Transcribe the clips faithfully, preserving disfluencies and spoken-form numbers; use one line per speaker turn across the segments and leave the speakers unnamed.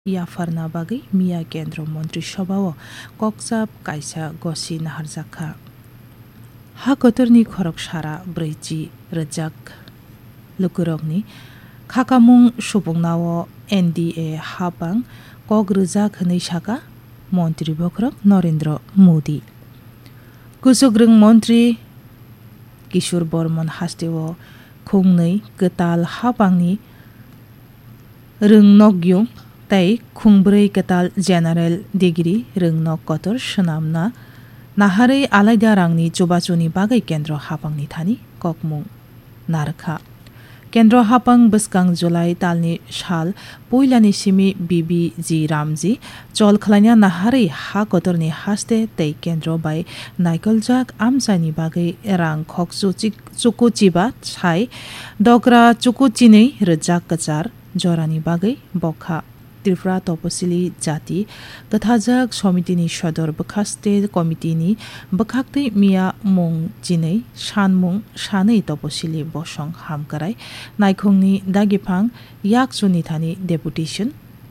याफारना बागै मिया केन्द्र मन्त्रि सभाव कक्साब कायसा गसि नाहारजाखा हा गतरनि खरक सारा ब्रैजि रजाक लुकुरगनि खाखामुं सुबुंनाव एनडीए हाबां कक रजाक हनै साका मन्त्रि बख्रक नरेन्द्र मोदी कुसुग्रों मन्त्रि किशोर बर्मन हास्तेव खुंनै गताल हाबांनि रोंनग्युं तै खुंब्रै गताल जेनारेल डिग्री रोंनक कतर सोनामना नाहारै आलायदा रांनि चुबाचुनि बागै केन्द्र हाबांनि थानि ककमुं नारखा केन्द्र हाबां बसकां जुलाइ तालनि साल पुइलानि सिमि बिबि जी रामजी चल खलायना नाहारै हा कतरनि हास्ते तै केन्द्र बाय नायकलजाक आमसानि बागै रां खक चुकुचिबा साय दग्रा चुकुचिनै रजाक कचार जरानि बागै बखा त्रिपुरा तपसिली जाति गथाजाक समितिनि सदर बखास्ते कमिटिनि बखाक्तै मिया मुं जिनै सानमुं सानै तपसिली बसं हामकाराय नायखंनि दागिफां याक सुनिथानि डेपुटेशन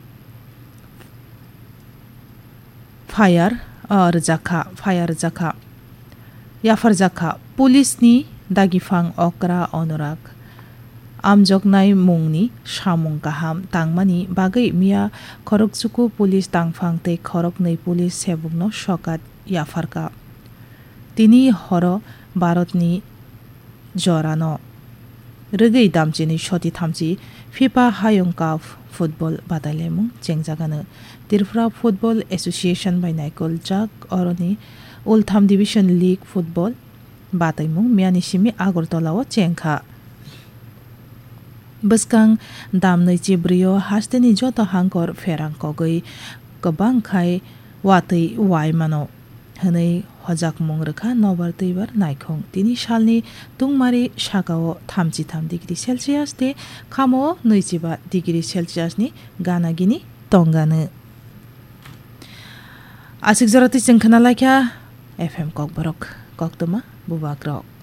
फायार रजाखा फायार जाखा याफार जाखा पुलिसनि दागिफां अक्रा अनुराग आमजगनाय मुंनि सामुं गाहाम तांमानि बागै मिया खरकचुकु पुलिस तांफां तै खरकनै पुलिस सेबुकनो सकात याफारका तिनि हर भारतनि जरानो रगै दामचिनि सति थामचि FIFA हायुं cup football बादायलायमुं चेंजागानो Tripura football association bye नायकल जाक अरनि उलथाम डिविजन लीग फुटबल बादायमुं मियानि सिमि आगरतलाव चेंखा बसकां दामनै चिब्रियो हास्तेनि जत हांकर फेरांकगै गोबांखाय वातै वायमानो हनै हजाक मुं रोखा नबार तैबार नायखं तिनि सालनि तुंमारि सागाव थामजि थाम डिग्री सेलसियास ते खामो नैजिबा डिग्री सेलसियासनि गानागिनि तंगानो आसिक जराति जों खोनालायख्या एफएम ककबरक कक्तमा बुबाग्रक